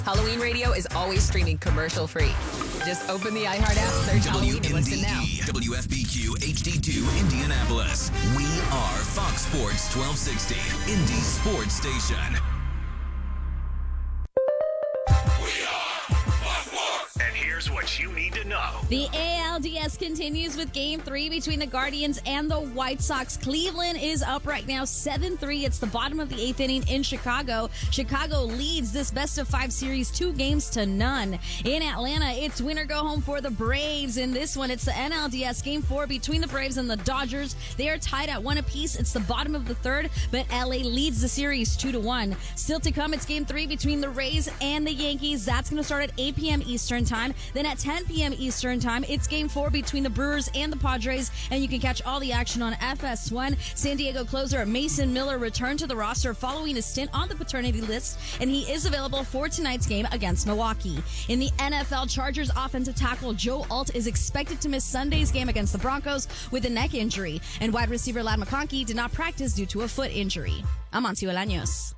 Halloween Radio is always streaming commercial-free. Just open the iHeart app, search Halloween, and listen now. WFBQ HD2 Indianapolis. We are Fox Sports 1260, Indy Sports Station. And here's what you need to know. The ALDS continues with Game 3 between the Guardians and the White Sox. Cleveland is up right now 7-3. It's the bottom of the 8th inning in Chicago. Chicago leads this best-of-5 series 2-0. In Atlanta, it's win or go home for the Braves. In this one, it's the NLDS Game 4 between the Braves and the Dodgers. They are tied at 1 apiece. It's the bottom of the 3rd, but LA leads the series 2-1. Still to come, it's Game 3 between the Rays and the Yankees. That's going to start at 8 p.m. Eastern Time. Then at 10 p.m. Eastern Time, it's Game 4 between the Brewers and the Padres, and you can catch all the action on FS1. San Diego closer Mason Miller returned to the roster following a stint on the paternity list, and he is available for tonight's game against Milwaukee. In the NFL, Chargers offensive tackle Joe Alt is expected to miss Sunday's game against the Broncos with a neck injury, and wide receiver Ladd McConkey did not practice due to a foot injury. I'm Amancio Bolaños.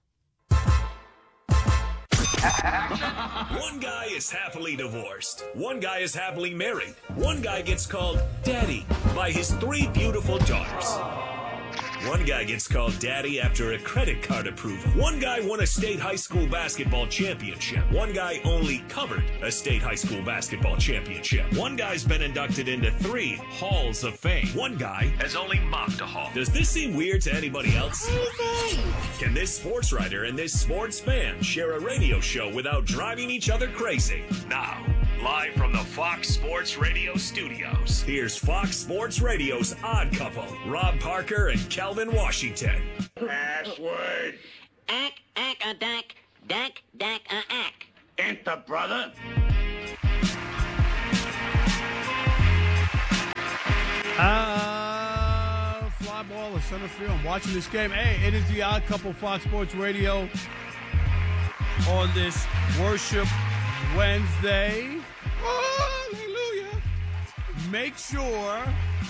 One guy is happily divorced. One guy is happily married. One guy gets called Daddy by his 3 beautiful daughters. One guy gets called Daddy after a credit card approval. One guy won a state high school basketball championship. One guy only covered a state high school basketball championship. One guy's been inducted into 3 halls of fame. One guy has only mocked a hall. Does this seem weird to anybody else? Can this sports writer and this sports fan share a radio show without driving each other crazy? Now, live from the Fox Sports Radio studios, here's Fox Sports Radio's Odd Couple, Rob Parker and Calvin Washington. Password. Dack, ack. Enter, brother. Fly ball in center field. I'm watching this game. Hey, it is the Odd Couple, Fox Sports Radio, on this Worship Wednesday. Hallelujah. Make sure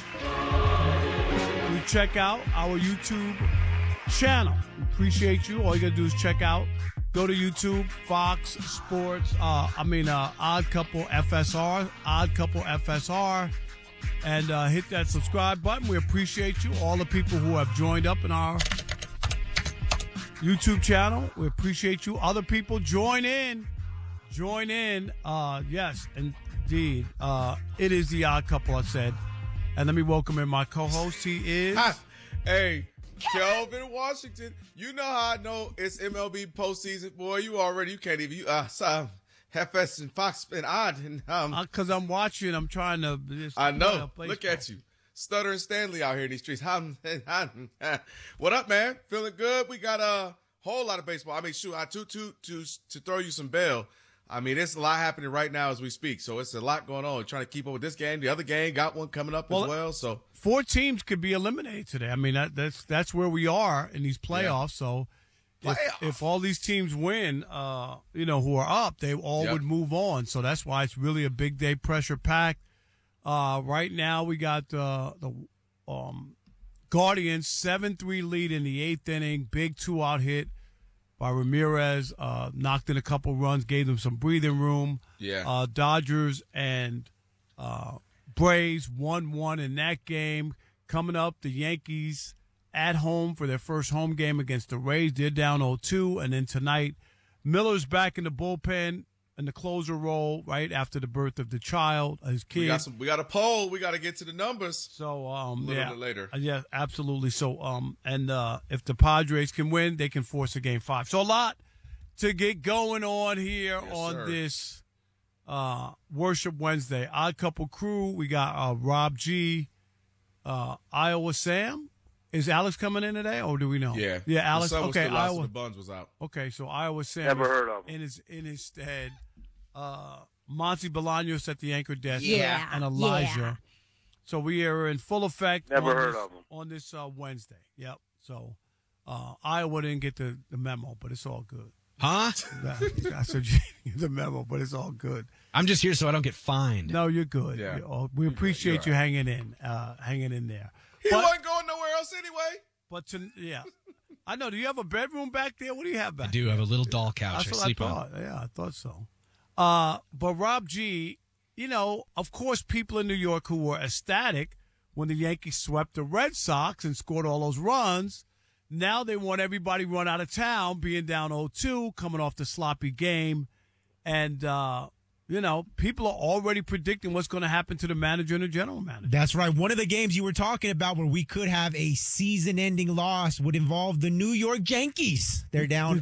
you check out our YouTube channel. We appreciate you. All you got to do is go to YouTube, Fox Sports, Odd Couple FSR, Odd Couple FSR, and hit that subscribe button. We appreciate you, all the people who have joined up in our YouTube channel. We appreciate you. Other people, join in. Yes, indeed. It is the Odd Couple, I said. And let me welcome in my co-host. He is... Hey, Kelvin Washington. You know how I know it's MLB postseason, boy. You can't even... FS and Fox and Odd. Because I'm watching, I'm trying to... I know. Look at you. Stuttering Stanley out here in these streets. What up, man? Feeling good? We got a whole lot of baseball. I mean, shoot, to throw you some bail. I mean, there's a lot happening right now as we speak. So it's a lot going on. Trying to keep up with this game. The other game got one coming up as well. So 4 teams could be eliminated today. I mean, that's where we are in these playoffs. Yeah. So if all these teams win, who are up, they all would move on. So that's why it's really a big day, pressure packed. Right now we got the Guardians 7-3 lead in the 8th inning. Big 2-out hit by Ramirez, knocked in a couple runs, gave them some breathing room. Yeah. Dodgers and Braves 1-1 in that game. Coming up, the Yankees at home for their first home game against the Rays. They're down 0-2. And then tonight, Miller's back in the bullpen in the closer role right after the birth of the child, his kid. We got a poll. We got to get to the numbers. So, a little bit later. Yeah, absolutely. So, if the Padres can win, they can force a Game 5. So a lot to get going on here this Worship Wednesday. Odd Couple crew. We got Rob G, Iowa Sam. Is Alex coming in today, or do we know? Yeah. Yeah, Alex. The sun was okay, still out, Iowa. so the Buns was out. Okay, so Iowa Sam. Never heard of him. In his stead, Monty Bolaños at the anchor desk. Yeah. And Elijah. Yeah. So we are in full effect. Never heard of him. On this Wednesday. Yep. So Iowa didn't get the memo, but it's all good. Huh? I said the memo, but it's all good. I'm just here so I don't get fined. No, you're good. Yeah. We appreciate you right. hanging in there. He wasn't going nowhere else anyway. But I know. Do you have a bedroom back there? What do you have back I do have a little doll couch That's I what sleep I on. thought. Yeah, I thought so. But Rob G, of course, people in New York who were ecstatic when the Yankees swept the Red Sox and scored all those runs, now they want everybody run out of town, being down 0-2, coming off the sloppy game. And, people are already predicting what's going to happen to the manager and the general manager. That's right. One of the games you were talking about where we could have a season-ending loss would involve the New York Yankees. They're down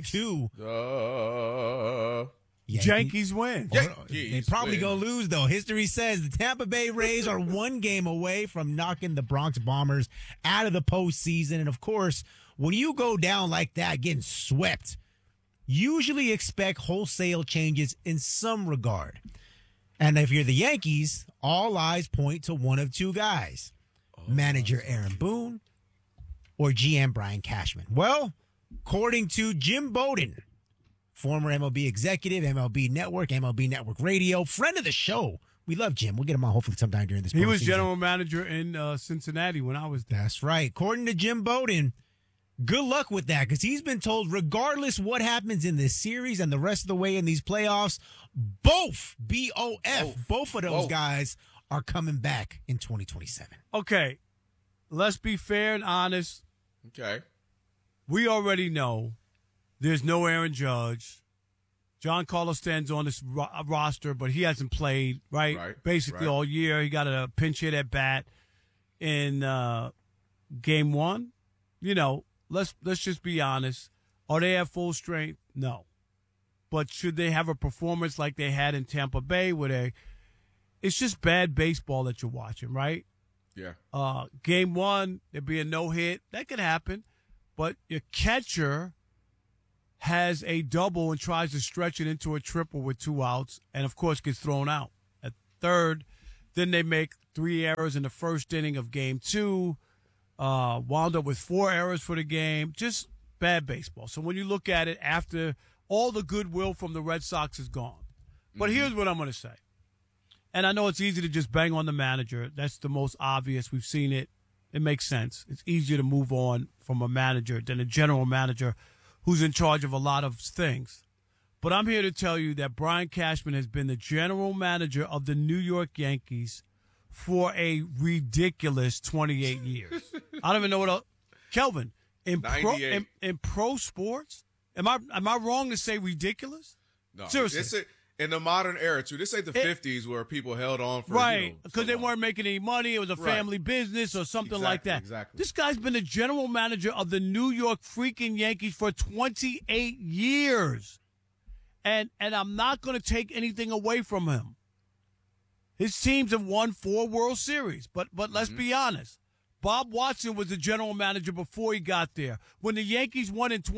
0-2. Yankees win. They're probably going to lose, though. History says the Tampa Bay Rays are one game away from knocking the Bronx Bombers out of the postseason. And, of course, when you go down like that, getting swept, usually expect wholesale changes in some regard. And if you're the Yankees, all eyes point to one of two guys, manager Aaron Boone or GM Brian Cashman. Well, according to Jim Bowden, former MLB executive, MLB Network Radio, friend of the show. We love Jim. We'll get him on hopefully sometime during this He was postseason. general manager in Cincinnati when I was there. That's right. According to Jim Bowden, good luck with that, because he's been told regardless what happens in this series and the rest of the way in these playoffs, both, B-O-F, both of those guys are coming back in 2027. Okay, let's be fair and honest. Okay. We already know there's no Aaron Judge. Giancarlo stands on this roster, but he hasn't played, basically all year. He got a pinch hit at bat in game one. Let's just be honest. Are they at full strength? No. But should they have a performance like they had in Tampa Bay it's just bad baseball that you're watching, right? Yeah. Game one, there'd be a no-hit. That could happen. But your catcher has a double and tries to stretch it into a triple with 2 outs and, of course, gets thrown out. At third, then they make 3 errors in the first inning of game 2. Wound up with 4 errors for the game. Just bad baseball. So when you look at it after all the goodwill from the Red Sox is gone. But here's what I'm going to say. And I know it's easy to just bang on the manager. That's the most obvious. We've seen it. It makes sense. It's easier to move on from a manager than a general manager who's in charge of a lot of things. But I'm here to tell you that Brian Cashman has been the general manager of the New York Yankees for a ridiculous 28 years. I don't even know what Kelvin, in pro sports, am I wrong to say ridiculous? No. Seriously. In the modern era, too. This ain't the 50s where people held on for, because they weren't making any money. It was a family business or something like that. Exactly. This guy's been the general manager of the New York freaking Yankees for 28 years. And I'm not going to take anything away from him. His teams have won 4 World Series. But let's be honest. Bob Watson was the general manager before he got there. When the Yankees won in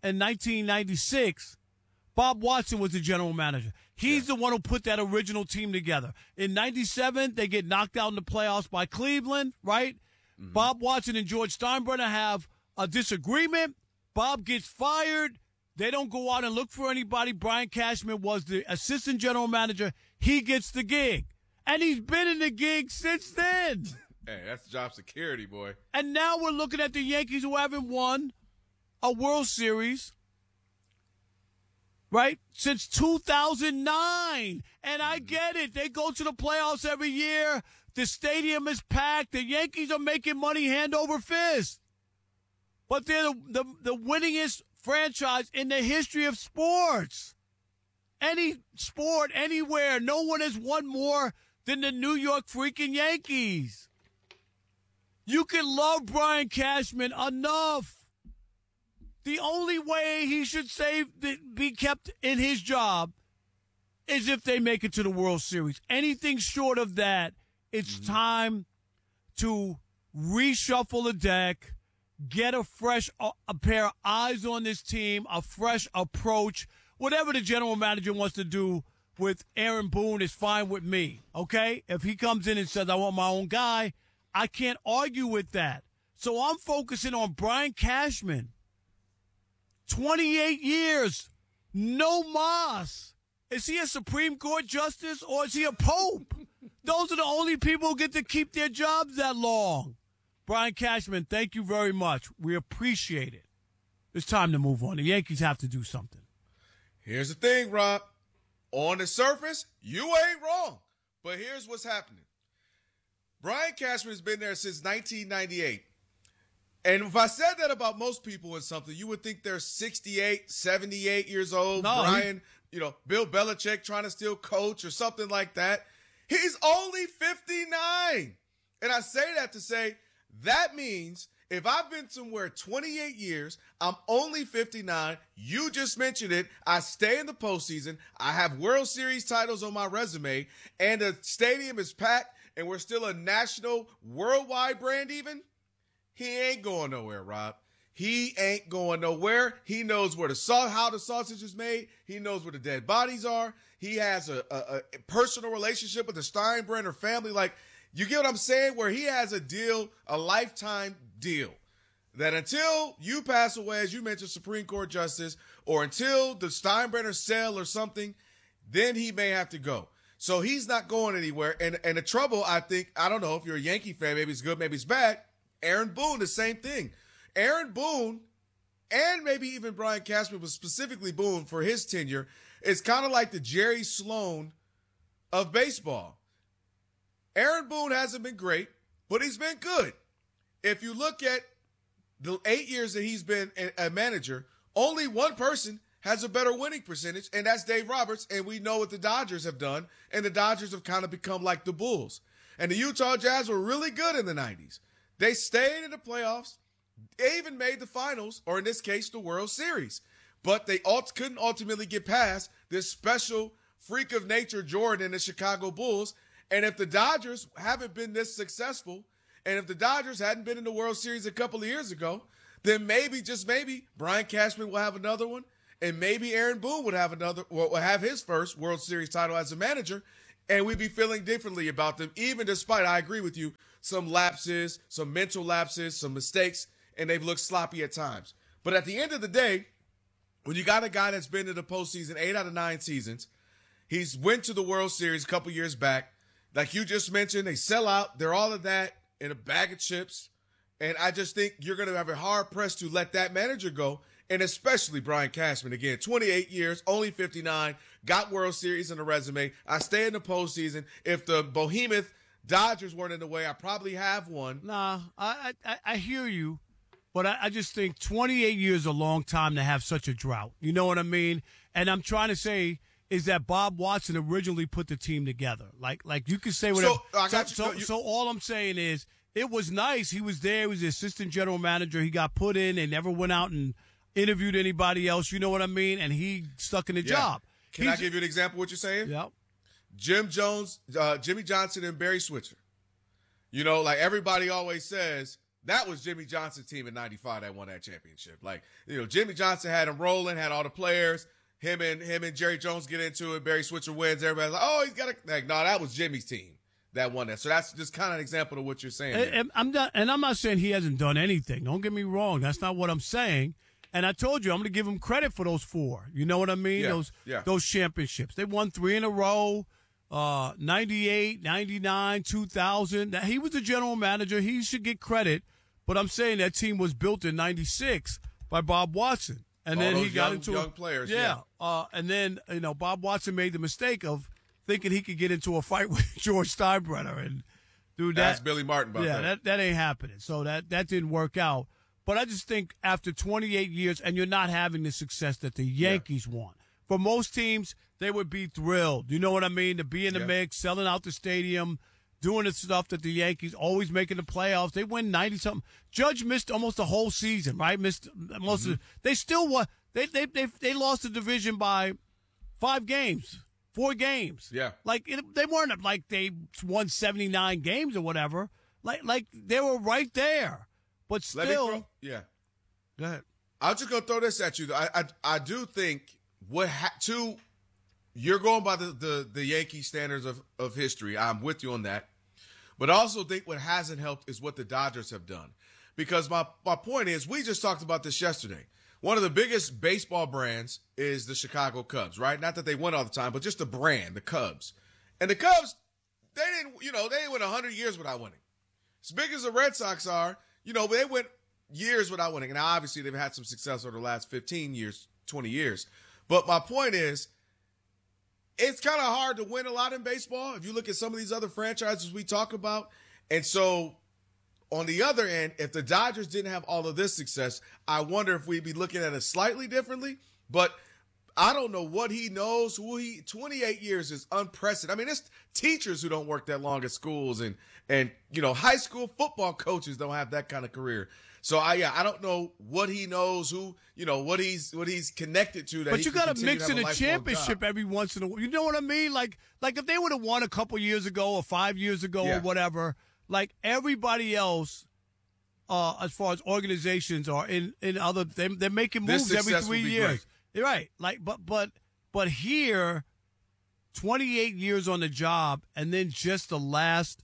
1996, Bob Watson was the general manager. He's the one who put that original team together. In 97, they get knocked out in the playoffs by Cleveland, right? Bob Watson and George Steinbrenner have a disagreement. Bob gets fired. They don't go out and look for anybody. Brian Cashman was the assistant general manager. He gets the gig. And he's been in the gig since then. Hey, that's job security, boy. And now we're looking at the Yankees who haven't won a World Series, right, since 2009. And I get it. They go to the playoffs every year. The stadium is packed. The Yankees are making money hand over fist. But they're the winningest franchise in the history of sports. Any sport, anywhere, no one has won more than the New York freaking Yankees. You can love Brian Cashman enough. The only way he should be kept in his job is if they make it to the World Series. Anything short of that, it's time to reshuffle the deck, get a fresh a pair of eyes on this team, a fresh approach. Whatever the general manager wants to do with Aaron Boone is fine with me, okay? If he comes in and says, I want my own guy, I can't argue with that. So I'm focusing on Brian Cashman. 28 years, no mas. Is he a Supreme Court justice or is he a pope? Those are the only people who get to keep their jobs that long. Brian Cashman, thank you very much. We appreciate it. it's time to move on. The Yankees have to do something. Here's the thing, Rob. On the surface, you ain't wrong. But here's what's happening. Brian Cashman has been there since 1998. And if I said that about most people in something, you would think they're 68, 78 years old. No, Brian, Bill Belichick trying to still coach or something like that. He's only 59. And I say that to say that means if I've been somewhere 28 years, I'm only 59. You just mentioned it. I stay in the postseason. I have World Series titles on my resume, and the stadium is packed, and we're still a national, worldwide brand even. He ain't going nowhere, Rob. He ain't going nowhere. He knows where how the sausage is made. He knows where the dead bodies are. He has a personal relationship with the Steinbrenner family. Like, you get what I'm saying? Where he has a deal, a lifetime deal, that until you pass away, as you mentioned, Supreme Court Justice, or until the Steinbrenner sell or something, then he may have to go. So he's not going anywhere. And the trouble, I think, I don't know if you're a Yankee fan, maybe it's good, maybe it's bad. Aaron Boone, the same thing. Aaron Boone, and maybe even Brian Cashman, but specifically Boone for his tenure, is kind of like the Jerry Sloan of baseball. Aaron Boone hasn't been great, but he's been good. If you look at the 8 years that he's been a manager, only one person has a better winning percentage, and that's Dave Roberts, and we know what the Dodgers have done, and the Dodgers have kind of become like the Bulls. And the Utah Jazz were really good in the 90s. They stayed in the playoffs. They even made the finals, or in this case, the World Series. But they couldn't ultimately get past this special freak of nature Jordan and the Chicago Bulls. And if the Dodgers haven't been this successful, and if the Dodgers hadn't been in the World Series a couple of years ago, then maybe, just maybe, Brian Cashman will have another one, and maybe Aaron Boone would have his first World Series title as a manager, and we'd be feeling differently about them, even despite, I agree with you, some lapses, some mental lapses, some mistakes, and they've looked sloppy at times. But at the end of the day, when you got a guy that's been in the postseason 8 out of 9 seasons, he's went to the World Series a couple years back. Like you just mentioned, they sell out. They're all of that in a bag of chips. And I just think you're going to have a hard press to let that manager go. And especially Brian Cashman. Again, 28 years, only 59, got World Series in the resume. I stay in the postseason. If the behemoth Dodgers weren't in the way, I probably have one. Nah, I hear you. But I just think 28 years is a long time to have such a drought. You know what I mean? And I'm trying to say is that Bob Watson originally put the team together. Like you could say whatever. So all I'm saying is it was nice. He was there. He was the assistant general manager. He got put in. They never went out and interviewed anybody else. You know what I mean? And he stuck in the job. Can I give you an example of what you're saying? Yep. Jim Jones, Jimmy Johnson, and Barry Switzer. You know, like everybody always says, that was Jimmy Johnson's team in '95 that won that championship. Like, you know, Jimmy Johnson had him rolling, had all the players. Him and Jerry Jones get into it. Barry Switzer wins. Everybody's like, oh, he's got a like. No, that was Jimmy's team that won that. So that's just kind of an example of what you're saying. And I'm not saying he hasn't done anything. Don't get me wrong. That's not what I'm saying. And I told you, I'm going to give him credit for those 4. You know what I mean? Those championships. They won 3 in a row. 98, 99, 2000. He was the general manager. He should get credit. But I'm saying that team was built in '96 by Bob Watson. And all then he those got into young players. Yeah. And then, Bob Watson made the mistake of thinking he could get into a fight with George Steinbrenner. And dude, that's Billy Martin about that. Yeah, that ain't happening. So that didn't work out. But I just think after 28 years and you're not having the success that the Yankees want. For most teams, they would be thrilled. You know what I mean? To be in the mix, selling out the stadium, doing the stuff that the Yankees always making the playoffs. They win 90-something. Judge missed almost the whole season, right? Missed most of they still won. They lost the division by 5 games, 4 games. Yeah. Like they weren't like they won 79 games or whatever. Like they were right there. But still Go ahead. I'm just gonna throw this at you. I do think you're going by the Yankee standards of history. I'm with you on that. But I also think what hasn't helped is what the Dodgers have done. Because my point is, we just talked about this yesterday. One of the biggest baseball brands is the Chicago Cubs, right? Not that they win all the time, but just the brand, the Cubs. And the Cubs, they didn't win 100 years without winning. As big as the Red Sox are, they went, years without winning. And obviously they've had some success over the last 15 years, 20 years. But my point is, it's kind of hard to win a lot in baseball if you look at some of these other franchises we talk about. And so on the other end, if the Dodgers didn't have all of this success, I wonder if we'd be looking at it slightly differently. But I don't know what he knows. 28 years is unprecedented. I mean, it's teachers who don't work that long at schools, and high school football coaches don't have that kind of career. So I don't know what he knows, what he's connected to. But you got to mix in a championship every once in a while. You know what I mean? Like if they would have won a couple years ago or 5 years ago or whatever, like everybody else, as far as organizations are in other, they're making moves every 3 years. Great. Right. Like, but here, 28 years on the job, and then just the last,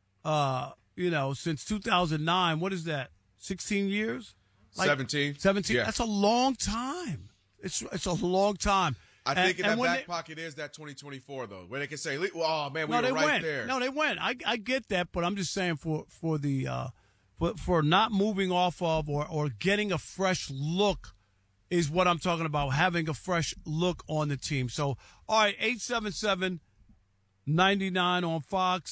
since 2009. What is that? 16 years? 17. 17. Yeah. That's a long time. It's a long time. I think in that back pocket is that 2024 though, where they can say, "Oh man, we were right there." No, they went. I get that, but I'm just saying for not moving off of or getting a fresh look is what I'm talking about. Having a fresh look on the team. So, all right, 877-99 on Fox,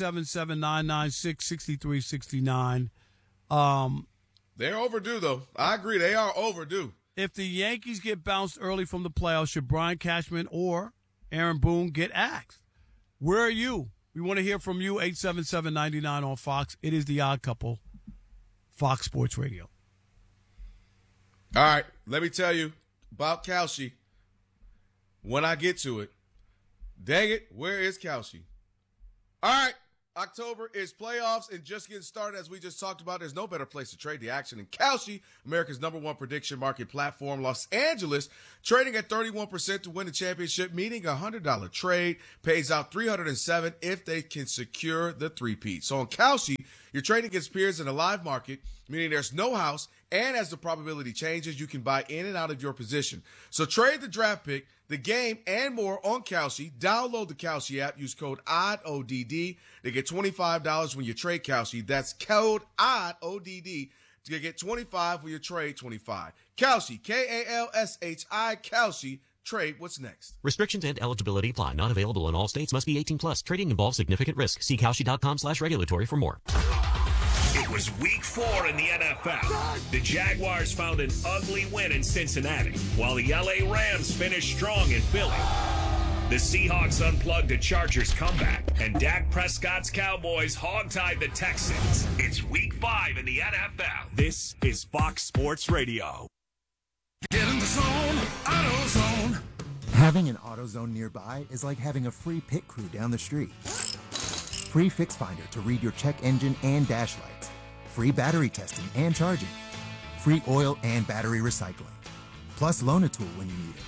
877-996-6369. They're overdue, though. I agree. They are overdue. If the Yankees get bounced early from the playoffs, should Brian Cashman or Aaron Boone get axed? Where are you? We want to hear from you, 877-99 on Fox. It is The Odd Couple, Fox Sports Radio. All right, let me tell you about Kalshi when I get to it. Dang it, where is Kalshi? All right. October is playoffs and just getting started. As we just talked about, there's no better place to trade the action than Kalshi, America's #1 prediction market platform. Los Angeles trading at 31% to win the championship, meaning a $100 trade pays out $307 if they can secure the three-peat. So on Kalshi, you're trading against peers in a live market, meaning there's no house, and as the probability changes, you can buy in and out of your position. So trade the draft pick, the game, and more on Kalshi. Download the Kalshi app. Use code ODD to get $25 when you trade Kalshi. That's code ODD to get $25 when you trade $25. Kalshi, Kalshi, Kalshi. Trade what's next. Restrictions and eligibility apply. Not available in all states. Must be 18 plus. Trading involves significant risk. See Kalshi.com/regulatory for more. It was week 4 in the NFL. The Jaguars found an ugly win in Cincinnati, while the LA Rams finished strong in Philly. The Seahawks unplugged a Chargers comeback, and Dak Prescott's Cowboys hogtied the Texans. It's week 5 in the NFL. This is Fox Sports Radio. Get in the zone, AutoZone. Having an AutoZone nearby is like having a free pit crew down the street. Free Fix Finder to read your check engine and dash lights. Free battery testing and charging. Free oil and battery recycling. Plus Loan-A-Tool when you need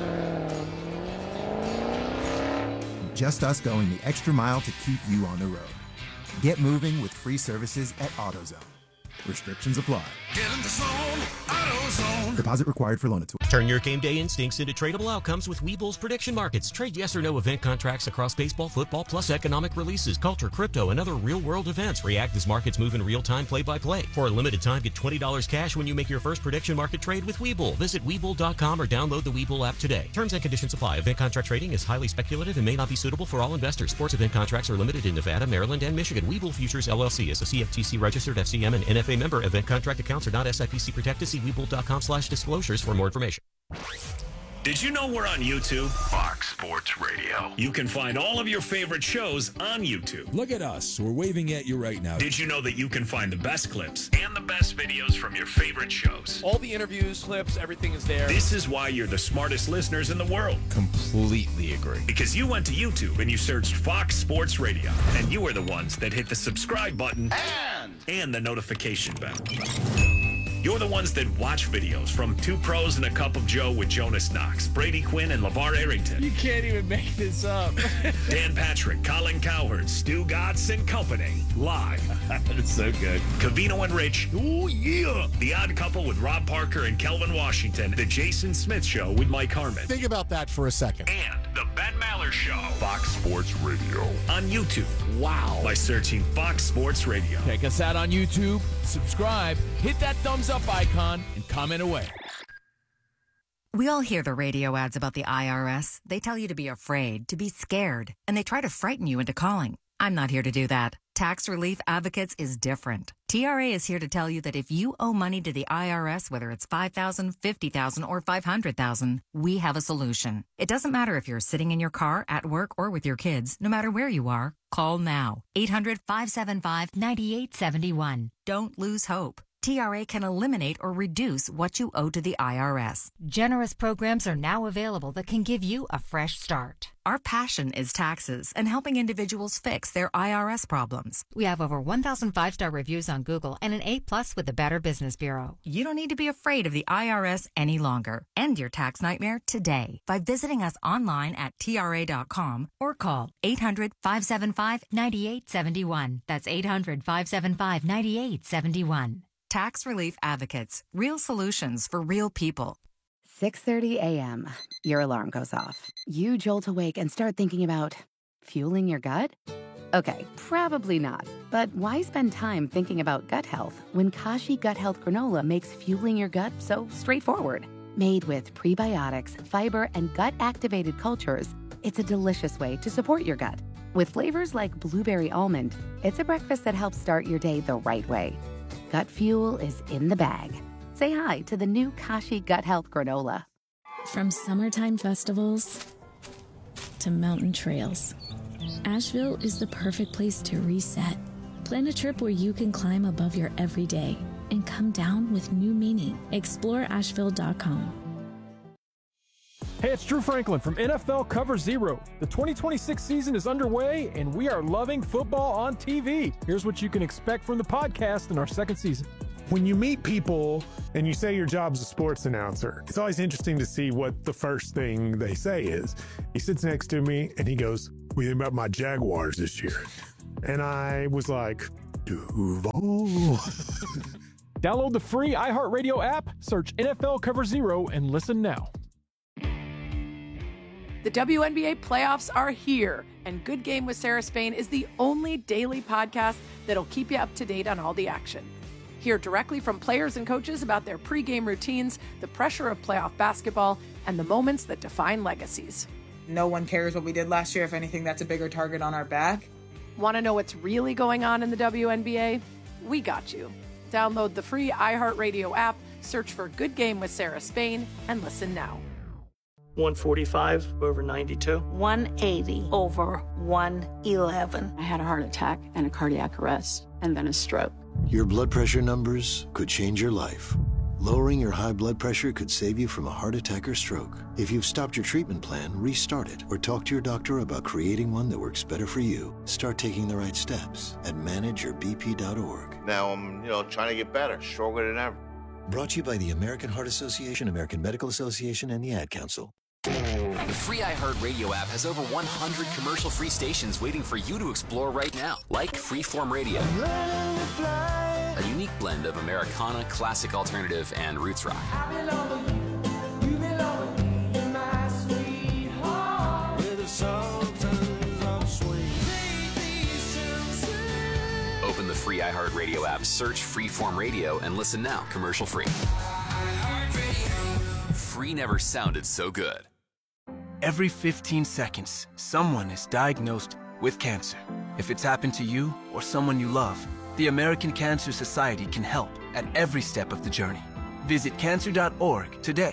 it. Just us going the extra mile to keep you on the road. Get moving with free services at AutoZone. Restrictions apply. Get in the zone, AutoZone. Deposit required for Loan-A-Tool. Turn your game day instincts into tradable outcomes with Webull's prediction markets. Trade yes or no event contracts across baseball, football, plus economic releases, culture, crypto, and other real-world events. React as markets move in real time, play-by-play. For a limited time, get $20 cash when you make your first prediction market trade with Webull. Visit Webull.com or download the Webull app today. Terms and conditions apply. Event contract trading is highly speculative and may not be suitable for all investors. Sports event contracts are limited in Nevada, Maryland, and Michigan. Webull Futures LLC is a CFTC registered FCM and NFA member. Event contract accounts are not SIPC protected. See Webull.com/disclosures for more information. Did you know we're on YouTube? Fox Sports Radio. You can find all of your favorite shows on YouTube. Look at us. We're waving at you right now. Did you know that you can find the best clips and the best videos from your favorite shows? All the interviews, clips, everything is there. This is why you're the smartest listeners in the world. Completely agree. Because you went to YouTube and you searched Fox Sports Radio, and you are the ones that hit the subscribe button and the notification bell. You're the ones that watch videos from Two Pros and a Cup of Joe with Jonas Knox, Brady Quinn, and LeVar Arrington. You can't even make this up. Dan Patrick, Colin Cowherd, Stu Gatz and Company, live. It's so good. Covino and Rich. Oh, yeah. The Odd Couple with Rob Parker and Kelvin Washington. The Jason Smith Show with Mike Harmon. Think about that for a second. And the Ben Maller Show. Fox Sports Radio. On YouTube. Wow. By searching Fox Sports Radio. Check us out on YouTube, subscribe, hit that thumbs up icon, and comment away. We all hear the radio ads about the IRS. They tell you to be afraid, to be scared, and they try to frighten you into calling. I'm not here to do that. Tax Relief Advocates is different. TRA is here to tell you that if you owe money to the IRS, whether it's $5,000, $50,000, or $500,000, we have a solution. It doesn't matter if you're sitting in your car, at work, or with your kids. No matter where you are, call now. 800-575-9871. Don't lose hope. TRA can eliminate or reduce what you owe to the IRS. Generous programs are now available that can give you a fresh start. Our passion is taxes and helping individuals fix their IRS problems. We have over 1,000 5-star reviews on Google and an A+ with the Better Business Bureau. You don't need to be afraid of the IRS any longer. End your tax nightmare today by visiting us online at TRA.com or call 800-575-9871. That's 800-575-9871. Tax Relief Advocates. Real solutions for real people. 6:30 a.m. Your alarm goes off. You jolt awake and start thinking about fueling your gut? Okay, probably not. But why spend time thinking about gut health when Kashi Gut Health Granola makes fueling your gut so straightforward? Made with prebiotics, fiber, and gut-activated cultures, it's a delicious way to support your gut. With flavors like blueberry almond, it's a breakfast that helps start your day the right way. Gut fuel is in the bag. Say hi to the new Kashi Gut Health Granola. From summertime festivals to mountain trails, Asheville is the perfect place to reset. Plan a trip where you can climb above your everyday and come down with new meaning. Explore Asheville.com. Hey, it's Drew Franklin from NFL Cover Zero. The 2026 season is underway, and we are loving football on TV. Here's what you can expect from the podcast in our second season. When you meet people and you say your job's a sports announcer, it's always interesting to see what the first thing they say is. He sits next to me and he goes, "What do you think about my Jaguars this year?" And I was like, Duval. Download the free iHeartRadio app, search NFL Cover Zero, and listen now. The WNBA playoffs are here, and Good Game with Sarah Spain is the only daily podcast that'll keep you up to date on all the action. Hear directly from players and coaches about their pregame routines, the pressure of playoff basketball, and the moments that define legacies. No one cares what we did last year. If anything, that's a bigger target on our back. Want to know what's really going on in the WNBA? We got you. Download the free iHeartRadio app, search for Good Game with Sarah Spain, and listen now. 145 over 92. 180 over 111. I had a heart attack and a cardiac arrest, and then a stroke. Your blood pressure numbers could change your life. Lowering your high blood pressure could save you from a heart attack or stroke. If you've stopped your treatment plan, restart it or talk to your doctor about creating one that works better for you. Start taking the right steps at manageyourbp.org. Now I'm, trying to get better, stronger than ever. Brought to you by the American Heart Association, American Medical Association, and the Ad Council. The free iHeartRadio app has over 100 commercial-free stations waiting for you to explore right now, like Freeform Radio, a unique blend of Americana, classic alternative, and roots rock. Open the free iHeartRadio app, search Freeform Radio, and listen now, commercial-free. Free never sounded so good. Every 15 seconds, someone is diagnosed with cancer. If it's happened to you or someone you love, the American Cancer Society can help at every step of the journey. Visit cancer.org today.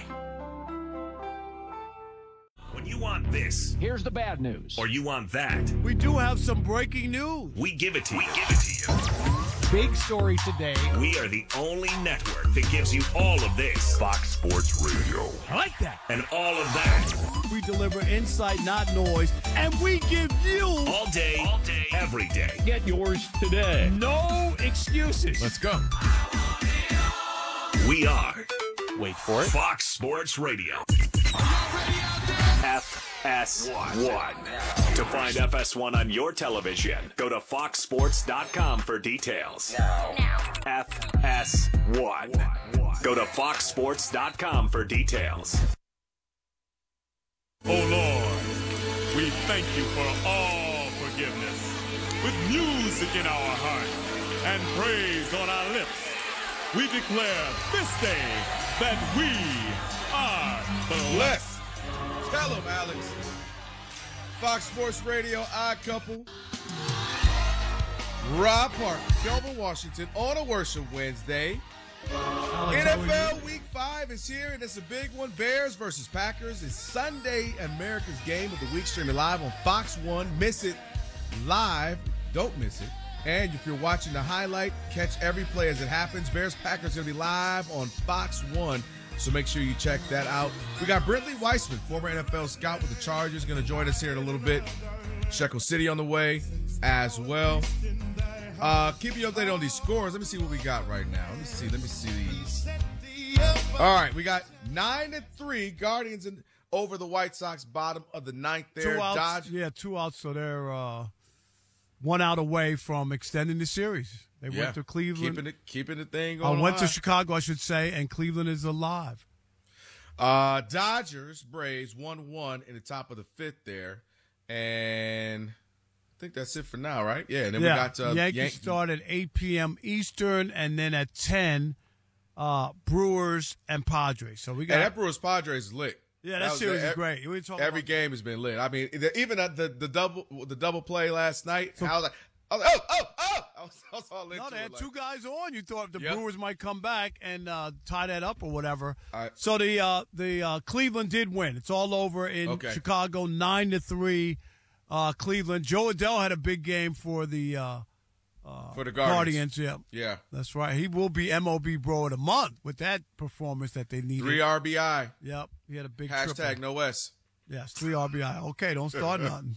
When you want this, here's the bad news. Or you want that, we do have some breaking news. We give it to you. Big story today. We are the only network that gives you all of this. Fox Sports Radio. I like that. And all of that. We deliver insight, not noise, and we give you all day, every day. Get yours today. No excuses. Let's go. We are, wait for it, Fox Sports Radio. FS1. To find FS1 on your television, go to foxsports.com for details. Now. FS1. Go to foxsports.com for details. Oh Lord, we thank you for all forgiveness. With music in our heart and praise on our lips, we declare this day that we are blessed. Tell them, Alex. Fox Sports Radio, Odd Couple. Rob Parker, Kelvin Washington on a Worship Wednesday. NFL Week 5 is here, and it's a big one. Bears versus Packers is Sunday, America's Game of the Week, streaming live on Fox 1. Miss it live. Don't miss it. And if you're watching the highlight, catch every play as it happens. Bears-Packers going to be live on Fox 1, so make sure you check that out. We got Brentley Weissman, former NFL scout with the Chargers, going to join us here in a little bit. Shekel City on the way as well. Keep you updated on these scores. Let me see what we got right now. Let me see these. All right, we got 9-3 Guardians over the White Sox, bottom of the ninth there. 2 outs. Dodgers. Yeah, 2 outs, so they're 1 out away from extending the series. They went to Cleveland. Keeping the thing going. Went to Chicago, I should say, and Cleveland is alive. Dodgers, Braves, 1-1 in the top of the fifth there. And I think that's it for now, right? Yeah, and then we got Yankees start at 8 p.m. Eastern, and then at 10, Brewers and Padres. So we got that Brewers-Padres is lit. Yeah, that series is great. Every game has been lit. I mean, even the double play last night, I was like, I was all into No, they had it, 2 guys on. You thought the Brewers might come back and tie that up or whatever. So the Cleveland did win. It's all over in Chicago, 9-3. Cleveland. Joe Adell had a big game for the Guardians. Yeah, that's right. He will be MLB Bro of the Month with that performance that they needed. 3 RBI. Yep, he had a big #, triple. no S. Yes, 3 RBI. Okay, don't start nothing.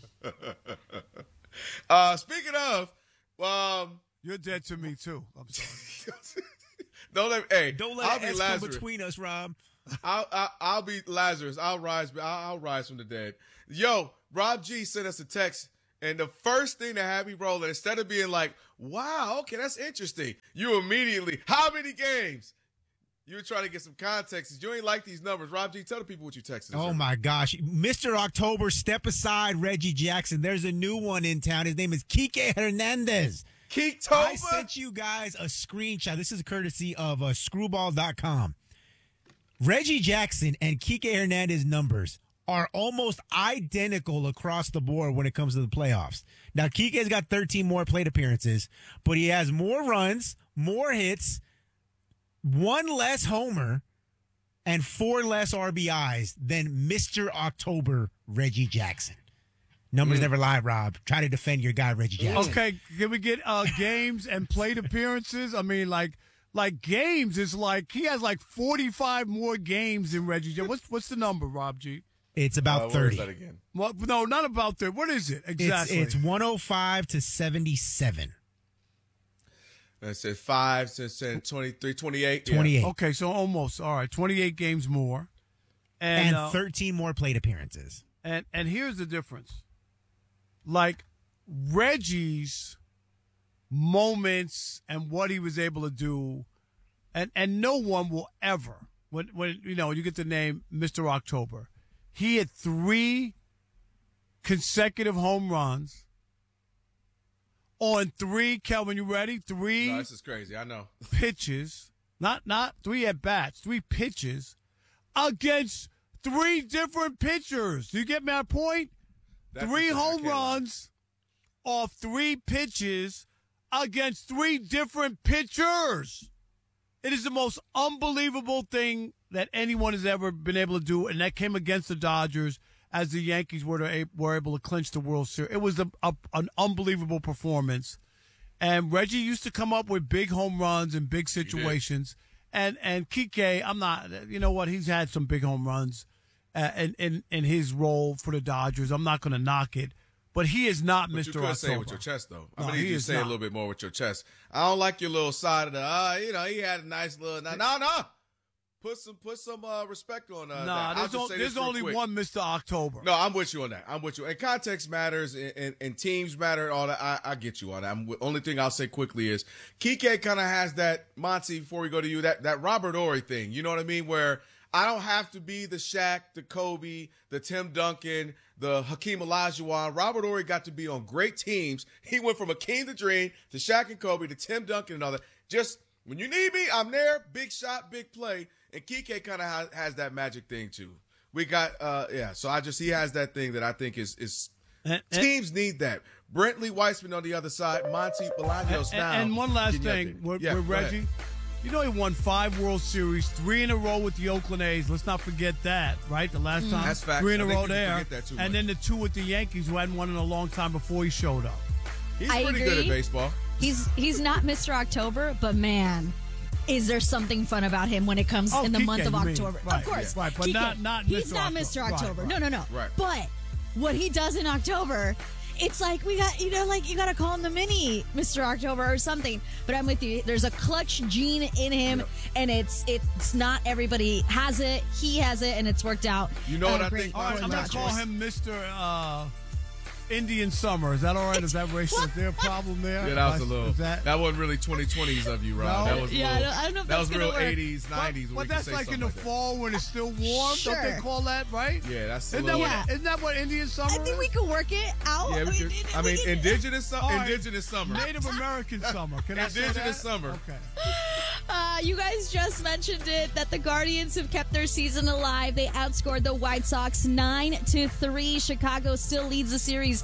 Speaking of, you're dead to me too. I'm sorry. Don't let S come between us, Rob. I'll be Lazarus. I'll rise from the dead. Yo, Rob G sent us a text, and the first thing that had me rolling, instead of being like, wow, okay, that's interesting, you immediately, how many games? You were trying to get some context. You ain't like these numbers. Rob G, tell the people what you texted. Oh, my gosh. Mr. October, step aside, Reggie Jackson. There's a new one in town. His name is Kike Hernandez. Kike-tober? I sent you guys a screenshot. This is courtesy of screwball.com. Reggie Jackson and Kike Hernandez numbers are almost identical across the board when it comes to the playoffs. Now, Kike's got 13 more plate appearances, but he has more runs, more hits, 1 less homer, and 4 less RBIs than Mr. October, Reggie Jackson. Numbers never lie, Rob. Try to defend your guy, Reggie Jackson. Okay, can we get games and plate appearances? I mean, like games is like he has like 45 more games than Reggie Jackson. What's the number, Rob G? It's about 30. What is that again? Well, no, not about 30. What is it exactly? It's 105 to 77. That's it. 5 since 23, 28. 28. Yeah. Okay, so almost. All right, 28 games more. And 13 more plate appearances. And here's the difference. Like Reggie's moments and what he was able to do, and no one will ever, when you get the name Mr. October, he had 3 consecutive home runs on 3, Kelvin, you ready? 3 No, this is crazy. I know. pitches, not 3 at-bats, 3 pitches against 3 different pitchers. Do you get my point? 3 home runs off 3 pitches against 3 different pitchers. It is the most unbelievable thing that anyone has ever been able to do, and that came against the Dodgers as the Yankees were able to clinch the World Series. It was an unbelievable performance. And Reggie used to come up with big home runs in big situations. And Kike, I'm not, you know what, he's had some big home runs in his role for the Dodgers. I'm not going to knock it. But he is not Mr. October. You could say it with your chest, though. No, I mean, you say it a little bit more with your chest. I don't like your little side of the, he had a nice little, no. Put some respect on that. There's only one Mr. October. No, I'm with you on that. I'm with you. And context matters, and teams matter, and all that. I get you on that. Only thing I'll say quickly is Kike kind of has that, Monty, before we go to you, that Robert Horry thing. You know what I mean? Where I don't have to be the Shaq, the Kobe, the Tim Duncan, the Hakeem Olajuwon. Robert Horry got to be on great teams. He went from Hakeem the Dream to Shaq and Kobe to Tim Duncan and all that. Just when you need me, I'm there. Big shot, big play. And Kike kind of has that magic thing too. We got, so he has that thing that I think is teams need that. Brentley Weissman on the other side, Monty Bolaños now. And one last thing with Reggie. You know, he won 5 World Series, 3 in a row with the Oakland A's. Let's not forget that, right? The last time, that's fact. 3 in a row there. And then the 2 with the Yankees, who hadn't won in a long time before he showed up. He's pretty good at baseball. He's not Mr. October, but man, is there something fun about him when it comes in the month of October? Right, of course. Right, but not he's Mr. not Mr. October. Right, No. Right. But what he does in October, it's like you got to call him the mini Mr. October or something. But I'm with you. There's a clutch gene in him, and it's not everybody has it. He has it, and it's worked out. You know what I think? All right, I'm going to call him Mr. Indian Summer. Is that all right? Is that racial? Is there a problem there? Yeah, that was a little. That wasn't really 2020s of you, Rob. No? That was I don't know if that was real work. 80s, 90s. But that's like in the fall when it's still warm. Sure. Don't they call that, right? Yeah, that's isn't that what Indian Summer I think we could work it out. Yeah, indigenous summer. Right. Indigenous summer. Native American summer. Can I say that? Indigenous summer. Okay. You guys just mentioned it, that the Guardians have kept their season alive. They outscored the White Sox 9-3. Chicago still leads the series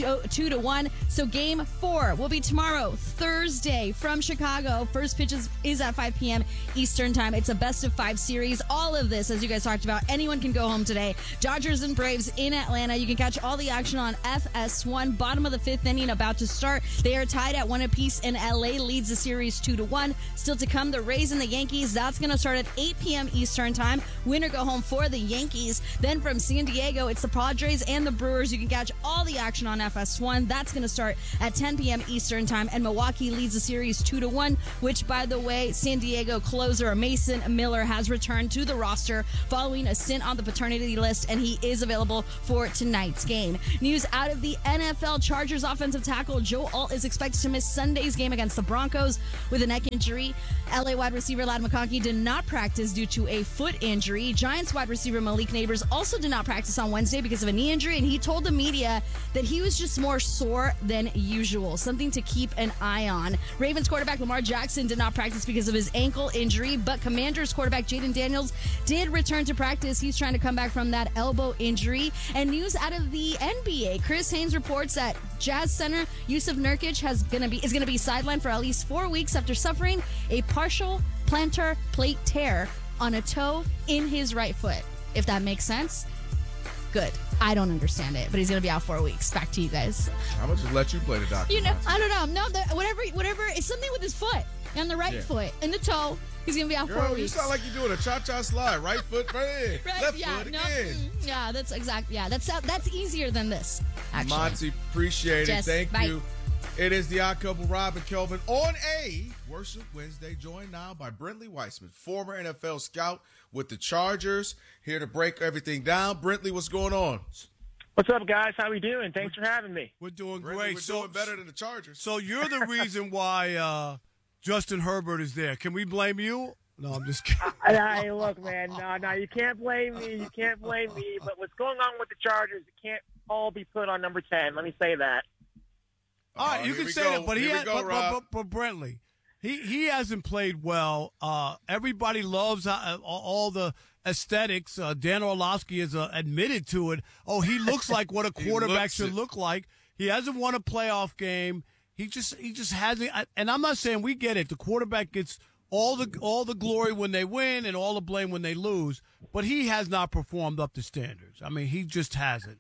2-1. So game 4 will be tomorrow, Thursday, from Chicago. First pitch is at 5 p.m. Eastern time. It's a best-of-5 series. All of this, as you guys talked about, anyone can go home today. Dodgers and Braves in Atlanta. You can catch all the action on FS1. Bottom of the 5th inning about to start. They are tied at 1 apiece, and LA leads the series 2-1. Still to come, the Rays and the Yankees. That's going to start at 8 p.m. Eastern time. Win or go home for the Yankees. Then from San Diego, it's the Padres and the Brewers. You can catch all the action on FS1. That's going to start at 10 p.m. Eastern time. And Milwaukee leads the series 2-1, which, by the way, San Diego closer Mason Miller has returned to the roster following a stint on the paternity list, and he is available for tonight's game. News out of the NFL: Chargers offensive tackle Joe Alt is expected to miss Sunday's game against the Broncos with a neck injury. LA wide receiver Ladd McConkey did not practice due to a foot injury. Giants wide receiver Malik Neighbors also did not practice on Wednesday because of a knee injury, and he told the media that he was just more sore than usual, something to keep an eye on. Ravens quarterback Lamar Jackson did not practice because of his ankle injury, but Commanders quarterback Jaden Daniels did return to practice. He's trying to come back from that elbow injury. And news out of the NBA: Chris Haynes reports that Jazz center Yusuf Nurkic is going to be sidelined for at least 4 weeks after suffering a partial plantar plate tear on a toe in his right foot. If that makes sense. Good. I don't understand it, but he's going to be out 4 weeks. Back to you guys. I'm going to just let you play the doctor. I don't know. No, whatever. It's something with his foot, on the right foot, and the toe. He's going to be out 4 weeks. You sound like you're doing a cha-cha slide. Right foot, right, left foot again. Yeah, that's exact. Yeah, that's easier than this, actually. Monty, appreciate it. Thank bye. you. It is the Odd Couple, Rob and Kelvin, on a Worship Wednesday, joined now by Brentley Weissman, former NFL scout with the Chargers, here to break everything down. Brentley, what's going on? What's up, guys? How we doing? Thanks for having me. We're doing Brentley, great. We're doing better than the Chargers. So you're the reason why Justin Herbert is there. Can we blame you? No, I'm just kidding. Hey, look, man. No, you can't blame me. You can't blame me. But what's going on with the Chargers, it can't all be put on number 10. Let me say that. All right, you can say that, but but Brentley, he hasn't played well. Everybody loves all the aesthetics. Dan Orlovsky has admitted to it. Oh, he looks like what a quarterback should look like. He hasn't won a playoff game. He just hasn't. And I'm not saying we get it. The quarterback gets all the glory when they win and all the blame when they lose. But he has not performed up to standards. I mean, he just hasn't.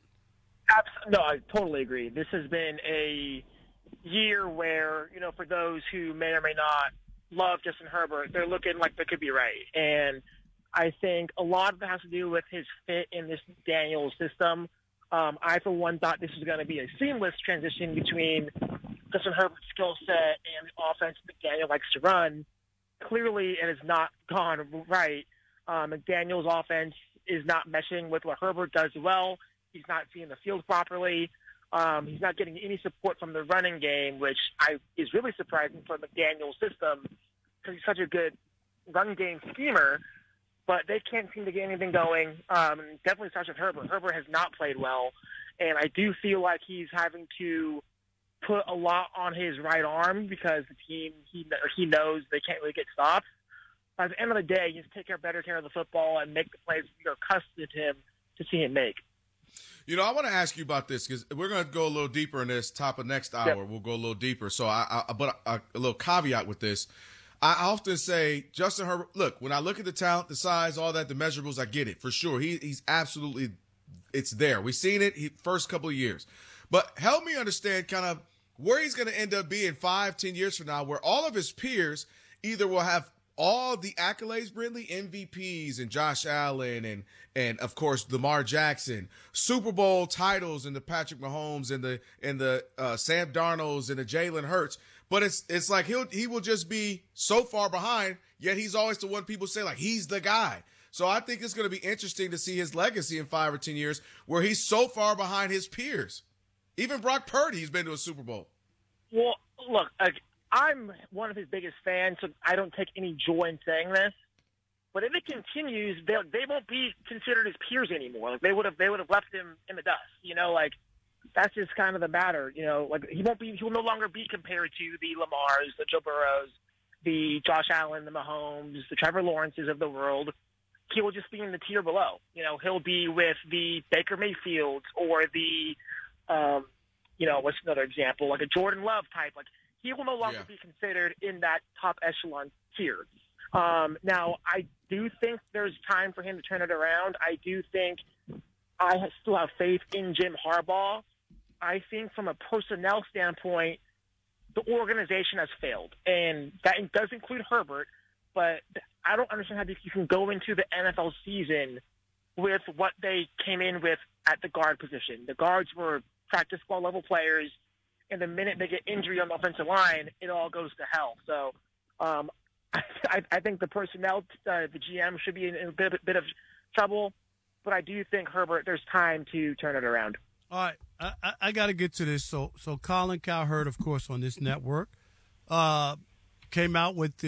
No, I totally agree. This has been a year where, for those who may or may not love Justin Herbert, they're looking like they could be right. And I think a lot of it has to do with his fit in this Daniels system. I, for one, thought this was going to be a seamless transition between Justin Herbert's skill set and the offense that Daniel likes to run. Clearly, it has not gone right. McDaniel's offense is not meshing with what Herbert does well. He's not seeing the field properly. He's not getting any support from the running game, which is really surprising for McDaniel's system because he's such a good run game schemer. but they can't seem to get anything going. Definitely starts with Herbert. Herbert has not played well, and I do feel like he's having to put a lot on his right arm because the team, he knows they can't really get stopped. At the end of the day, you just take better care of the football and make the plays you're accustomed to him to see him make. You know, I want to ask you about this because we're going to go a little deeper in this top of next hour. Yep. We'll go a little deeper. So, but a little caveat with this. I often say, Justin Herbert, look, when I look at the talent, the size, all that, the measurables, I get it for sure. He's absolutely, it's there. We've seen it first couple of years. But help me understand kind of where he's going to end up being 5-10 years from now, where all of his peers either will have all the accolades, Brindley, MVPs and Josh Allen and of course Lamar Jackson, Super Bowl titles and the Patrick Mahomes and the Sam Darnolds and the Jalen Hurts. But it's like he will just be so far behind, yet he's always the one people say like he's the guy. So I think it's going to be interesting to see his legacy in 5 or 10 years where he's so far behind his peers. Even Brock Purdy's been to a Super Bowl. Well, look, I'm one of his biggest fans, so I don't take any joy in saying this. But if it continues, they won't be considered his peers anymore. Like they would have left him in the dust. You know, like that's just kind of the matter. You know, like he will no longer be compared to the Lamars, the Joe Burrows, the Josh Allen, the Mahomes, the Trevor Lawrences of the world. He will just be in the tier below. You know, he'll be with the Baker Mayfields or the, what's another example? Like a Jordan Love type. Like he will no longer be considered in that top echelon tier. Now, I do think there's time for him to turn it around. I do think I still have faith in Jim Harbaugh. I think from a personnel standpoint, the organization has failed, and that does include Herbert, but I don't understand how you can go into the NFL season with what they came in with at the guard position. The guards were practice squad level players, and the minute they get injury on the offensive line, it all goes to hell. So I think the personnel, the GM should be in a bit of trouble, but I do think Herbert, there's time to turn it around. All right, I got to get to this. So Colin Cowherd, of course, on this network, came out with